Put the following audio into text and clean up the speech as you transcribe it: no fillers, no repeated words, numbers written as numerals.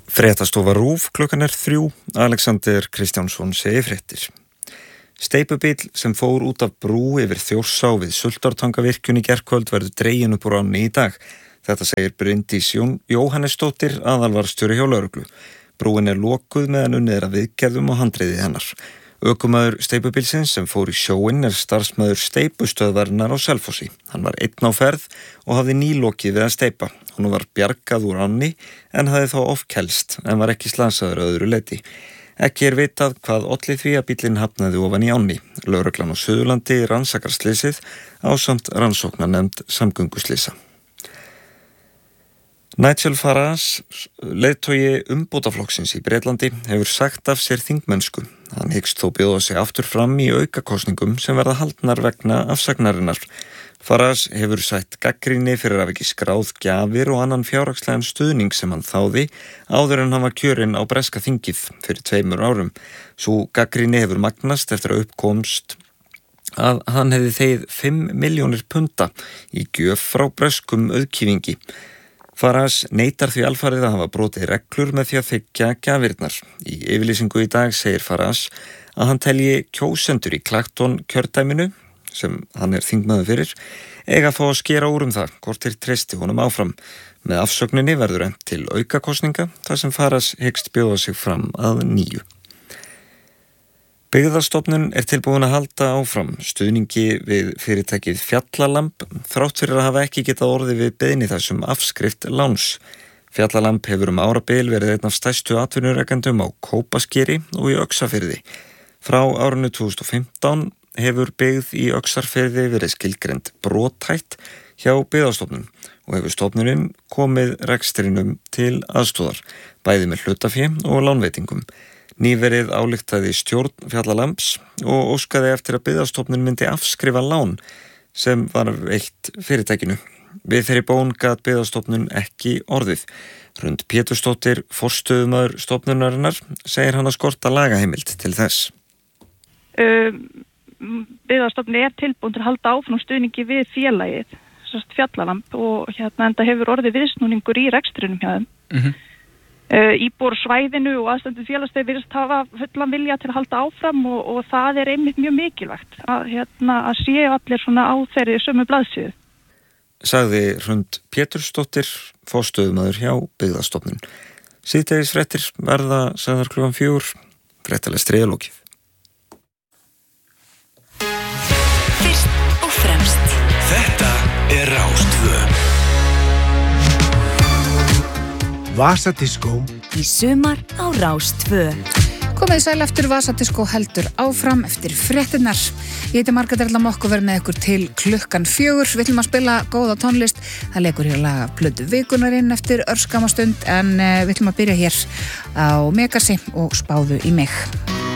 Fréttastofa RÚV, klukkan 3, Alexander Kristjánsson segir fréttir. Steypubíll sem fór út af brú yfir Þjórsá við Sultartangavirkjun í gærkvöld verður dreginn upp úr ánni í dag. Þetta segir Bryndís Jóhannesdóttir, aðalvarðstjóri hjá lögreglu. Brúin lokuð meðan unnið að viðgerðum og handriði hennar. Ökumaður steypubílsins sem fór í sjóinn starfsmaður steypustöðvarinnar á Selfossi. Hann var einn á ferð og hafði nýlokið við að steypa. Hún var bjargað úr ánni en hafði þá ofkelst en var ekki slasaður að öðru leyti. Ekki vitað hvað olli því að bíllinn hafnaði ofan í ánni. Lögreglan á Suðurlandi rannsakar slysið ásamt rannsóknarnefnd samgönguslysa. Nigel Farage, leiðtogi umbótaflokksins í Bretlandi, hefur sagt af sér þingmennsku. Hann hyggst þó bjóða sig aftur fram í aukakosningum sem verða haldnar vegna afsagnarinnar. Farage hefur sætt gagnrýni fyrir að ekki skráð gjafir og annan fjárhagslegan stuðning sem hann þáði áður en hann var kjörinn á breska þingið fyrir 2 árum. Sú gagnrýni hefur magnast eftir að uppkomst að hann hefði þegið 5 milljónir punda í gjöf frá breskum auðkýfingi. Farage neitar því alfarið að hafa brotið reglur með því að þiggja gjafirnar. Í yfirlýsingu í dag segir Farage að hann telji kjósendur í Clacton kjördæminu, sem hann þingmaður fyrir, eiga að fá að skera úr það hvort þeir treysti honum áfram. Með afsögninni verður efnt til aukakosninga þar sem Farage hyggst bjóða sig fram að nýju. Byggðastofnun tilbúin að halda áfram stuðningi við fyrirtækið Fjallalamb þrátt fyrir að hafa ekki getað orðið við beiðni þessum afskrift láns. Fjallalamb hefur árabil verið einn af stærstu atvinnurekendum á Kópaskeri og í Öxarfirði. Frá árinu 2015 hefur byggð í Öxarfirði verið skilgreind brothætt hjá Byggðastofnun og hefur stofnunin komið rekstrinum til aðstoðar, bæði með hlutafé og lánveitingum. Nýverið ályktaði stjórn Fjallalambs og óskaði eftir að Byggðastofnun myndi afskrifa lán sem var veitt fyrirtækinu. Við þeirri bón gat Byggðastofnun ekki orðið. Hrund Pétursdóttir, forstöðumaður stofnunarinnar, segir hann að skorta lagaheimild til þess. Byggðastofnun tilbúin til að halda áfram stuðningi við félagið, Fjallalamb, og enda hefur orðið viðsnúningur í rekstrinum hjá þeim. Íbúar svæðinu og aðstandendur félagsins virðast hafa fullan vilja til að halda áfram og það einmitt mjög mikilvægt að séu allir svona á þeirri sömu blaðsíðu. Sagði Hrund Pétursdóttir, forstöðumaður hjá Byggðastofnun. Síðdegisfréttir verða sagðar klukkan 4, fréttalestri lokið. Fyrst og fremst. Þetta Rás 2. Vasadiskó í sumar á Rás 2. Komið sæl eftir Vasadiskó heldur áfram eftir fréttinnar. Ég heiti Margrét Erla Mokk og verð með ykkur til klukkan 4. Við ætlum að spila góða tónlist. Það leikur hér lag af plötu vikunarinn eftir örskamastund en við ætlum að byrja hér á Megasi og Spáðu í mig.